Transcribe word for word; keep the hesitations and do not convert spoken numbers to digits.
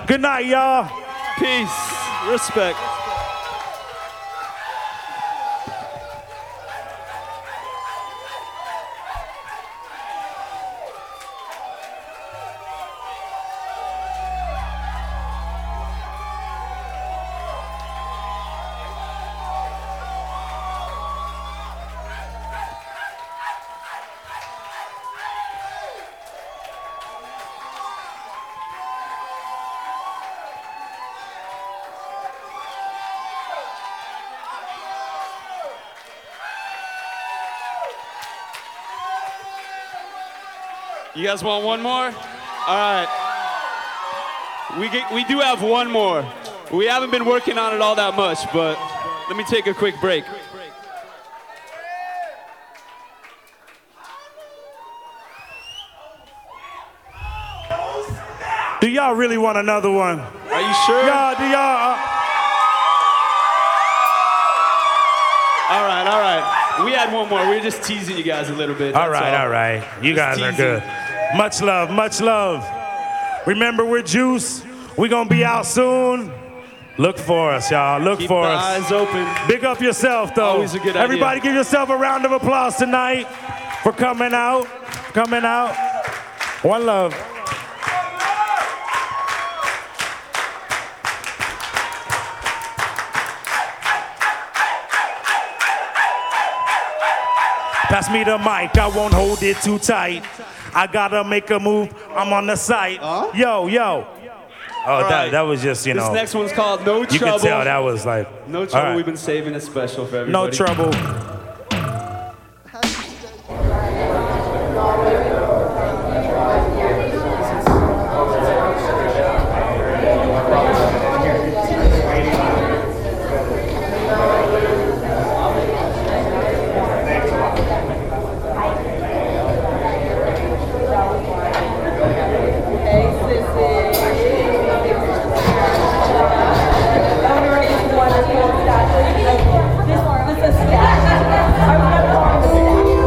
Good night, y'all. Peace. Respect. You guys want one more? All right. We, get, we do have one more. We haven't been working on it all that much, but let me take a quick break. Do y'all really want another one? Are you sure? Y'all, do y'all? Uh... All right, all right. We had one more. We were just teasing you guys a little bit. All right, all. all right. You Just guys are teasing. good. Much love, much love. Remember, we're Juice. We're gonna be out soon. Look for us, y'all. Look Keep for the us. eyes open. Big up yourself, though. Always a good idea. Everybody give yourself a round of applause tonight for coming out. Coming out. One love. Pass me the mic, I won't hold it too tight. I gotta make a move, I'm on the site. Huh? Yo, yo. Oh, that, right. that was just, you This know. next one's called No You Trouble. can tell that was like. No all Trouble. right. We've been saving it special for everybody. No trouble.